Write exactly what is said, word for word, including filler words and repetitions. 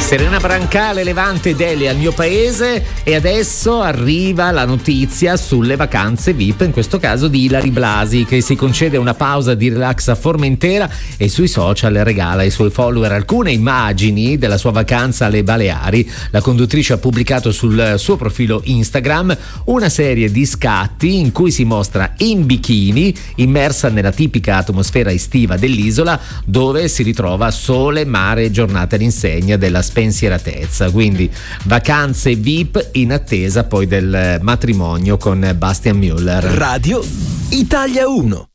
Serena Brancale, Levante, Delia al mio paese, e adesso arriva la notizia sulle vacanze V I P, in questo caso di Ilary Blasi, che si concede una pausa di relax a Formentera e sui social regala ai suoi follower alcune immagini della sua vacanza alle Baleari. La conduttrice ha pubblicato sul suo profilo Instagram una serie di scatti in cui si mostra in bikini, immersa nella tipica atmosfera estiva dell'isola, dove si ritrova sole, mare e giornate all'insegna della spensieratezza. Quindi vacanze V I P in attesa poi del matrimonio con Bastian Müller. Radio Italia uno.